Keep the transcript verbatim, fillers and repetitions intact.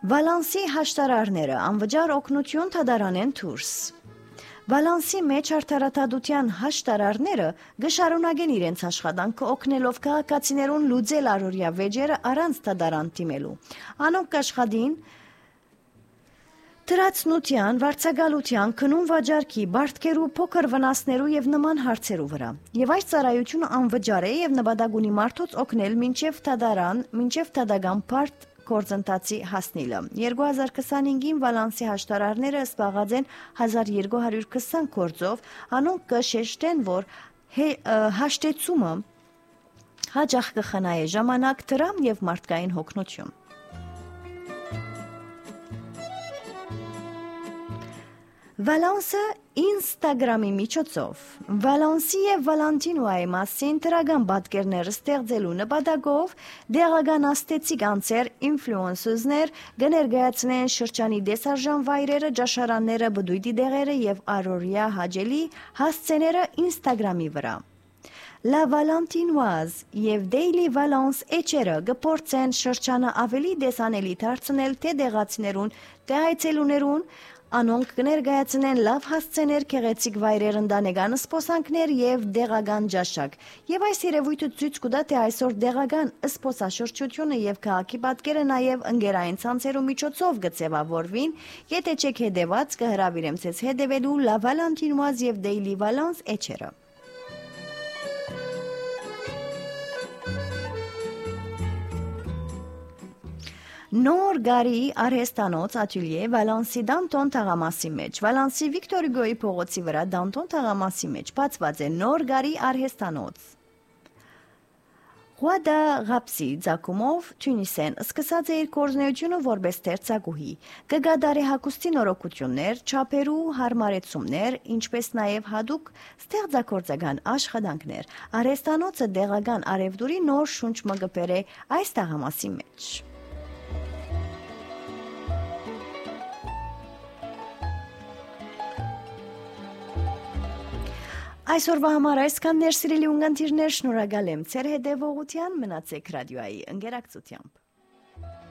Վալանսի հաշտարարները անվճար օգնություն թադարանեն դուրս։ Վալանսի մեջ արդարադատության հաշտարարները գշարունակեն իրենց աշխատանքը օգնելով քաղաքացիներուն լուծել առօրյա վեճերը առանց թադարան դիմելու։ Անոնք կաշխատին Տրացնության, վարձակալության, քնուն վաճառքի, բարդքերու, փոքր վնասներու եւ նման հարցերու վրա։ Եվ այս ծառայությունը անվճար է եւ նպատակ ունի մարդոց օգնել մինչեւ թադարան, մինչեւ թադական բարդ գործընթացի հասնելը։ երկու հազար քսանհինգին Վալանսի հաշտարարները զբաղած են հազար երկու հարյուր քսան գործով, անոնք կշեշտեն, որ հաշտեցումը հաճախ կխնայե ժամանակ, դրամ եւ մարդկային հոգնություն։ Վալանսը Ինստագրամի միջոցով Վալանսի եւ Վալանտինոյի մասին դրական պատկերներ ստեղծելու նպատակով դեղական աստեցիկ անձեր ինֆլուենսերներ կներկայացնեն շրջանի դեսարժան վայրերը, ճաշարանները, բդույթի դեղերը եւ առօրյա հաճելի հասցեները Ինստագրամի վրա։ La Valentinoise եւ Daily Valence էջերը կփորձեն շրջանը ավելի դեսանելի դարձնել թե դեղացիներուն, թե այցելուներուն, անոնք կներկայացնեն լավ հասցեներ, գեղեցիկ վայրեր, ընտանեկան զբոսանքներ եւ դեղական ճաշակ։ Եվ այս երևույթը ցույց կտա, թե այսօր դեղական զբոսաշրջությունը եւ քաղաքի պատկերը նաեւ ընկերային ցանցերու միջոցով կձևավորվին, եթե չեք հետեված, կհրավիրեմ ձեզ հետևելու La Valentinoise եւ Daily Valence էջերը։ Նոր գարի արհեստանոց ատյուլյե Վալանսի Դանտոն թաղամասի մեջ։ Վալանսի Վիկտոր Հյուգոյի փողոցի վրա Դանտոն թաղամասի մեջ բացված է նոր գարի արհեստանոց։ Ղուադա Ղապսի ցակումով Թունիսեն սկսած է իր գործունեությունը որպես տերցակուհի։ Կգադարի հագուստի նորոգություններ, չափերու հարմարեցումներ, ինչպես նաև հadoop ստեղծագործական աշխատանքներ։ Արհեստանոցը դեղական արևդուրի նոր շունչ մը կբերե այս թաղամասի մեջ։ Այսօրվա համար այսքան ներսիրելի ունգընտիրներ, շնորհակալ եմ ձեր հետևողության, մնացեք ռադիոյի ընկերակցությամբ։